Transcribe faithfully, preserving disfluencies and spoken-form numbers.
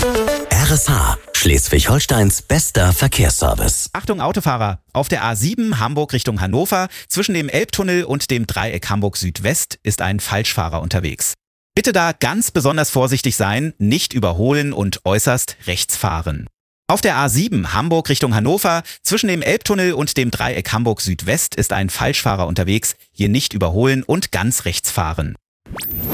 R S H, Schleswig-Holsteins bester Verkehrsservice. Achtung Autofahrer, auf der A sieben Hamburg Richtung Hannover zwischen dem Elbtunnel und dem Dreieck Hamburg Südwest ist ein Falschfahrer unterwegs. Bitte da ganz besonders vorsichtig sein, nicht überholen und äußerst rechts fahren. Auf der A sieben Hamburg Richtung Hannover zwischen dem Elbtunnel und dem Dreieck Hamburg Südwest ist ein Falschfahrer unterwegs, hier nicht überholen und ganz rechts fahren.